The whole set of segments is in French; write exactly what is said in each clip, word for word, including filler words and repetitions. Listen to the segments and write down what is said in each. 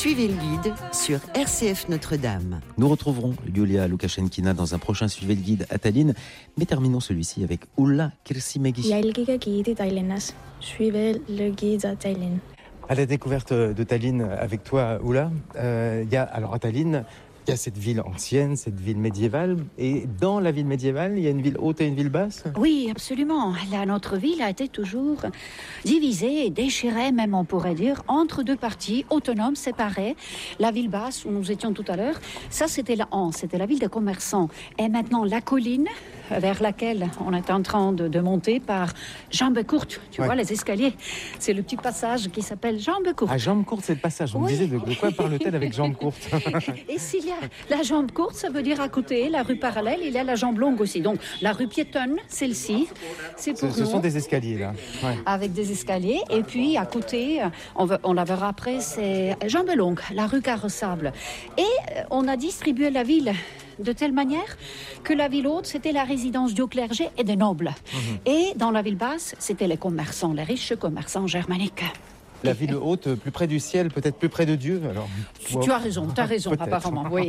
Suivez le guide sur R C F Notre-Dame. Nous retrouverons Yulia Lukashenkina dans un prochain Suivez le guide à Tallinn, mais terminons celui-ci avec Ulla Kirsimägi. Jälgige giidi Tallinnas. Suivez le guide à Tallinn. À la découverte de Tallinn avec toi, Ulla, euh, y a, alors à Tallinn, il y a cette ville ancienne, cette ville médiévale, et dans la ville médiévale, il y a une ville haute et une ville basse. Oui, absolument. Là, notre ville a été toujours divisée et déchirée, même on pourrait dire, entre deux parties autonomes, séparées. La ville basse, où nous étions tout à l'heure, ça c'était la Hanse, c'était la ville des commerçants. Et maintenant, la colline, vers laquelle on est en train de, de monter par jambes courtes. Tu Ouais. vois, les escaliers. C'est le petit passage qui s'appelle jambes courtes. À jambes courtes, c'est le passage. On me Oui. disait de, de quoi parle-t-elle avec jambes courtes? Et s'il y a la jambe courte, ça veut dire à côté, la rue parallèle, il y a la jambe longue aussi. Donc, la rue piétonne, celle-ci, c'est pour Ce, ce nous. sont des escaliers, là. Ouais. Avec des escaliers. Et puis, à côté, on, va, on la verra après, c'est jambe longue, la rue carrossable. Et euh, on a distribué la ville de telle manière que la ville haute, c'était la résidence du clergé et des nobles. Mhm. Et dans la ville basse, c'était les commerçants, les riches commerçants germaniques. La ville haute, plus près du ciel, peut-être plus près de Dieu. Alors, Tu, wow. tu as raison, tu as raison, Peut-être. apparemment, oui.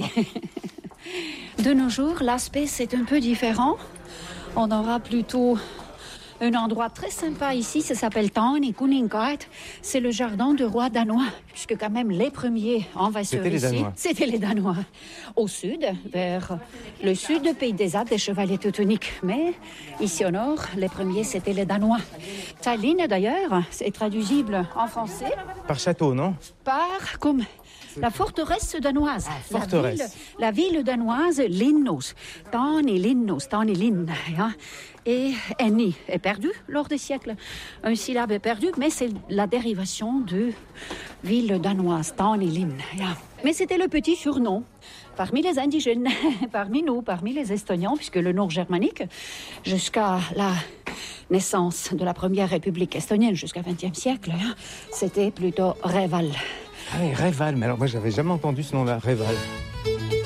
De nos jours, l'aspect, c'est un peu différent. On aura plutôt un endroit très sympa ici, ça s'appelle Tani Kuningart. C'est le jardin du roi danois, puisque quand même les premiers envahisseurs C'était les ici, Danois. c'était les Danois. Au sud, vers le sud du pays des Alpes, des chevaliers teutoniques. Mais ici au nord, les premiers, c'était les Danois. Tallinn, d'ailleurs, c'est traduisible en français Par château, non? par comme la forteresse danoise. forteresse. La ville, la ville danoise Linnos. Tani Linnos, Tani Linn. Hein. Et Eni est perdu lors des siècles. Un syllabe est perdu, mais c'est la dérivation de ville danoise, Tani Linn. Hein. Mais c'était le petit surnom parmi les indigènes, parmi nous, parmi les Estoniens, puisque le nord germanique, jusqu'à la naissance de la première république estonienne, jusqu'au vingtième siècle, hein, c'était plutôt Reval. Ah oui, Reval. Mais alors moi, j'avais jamais entendu ce nom-là, Reval.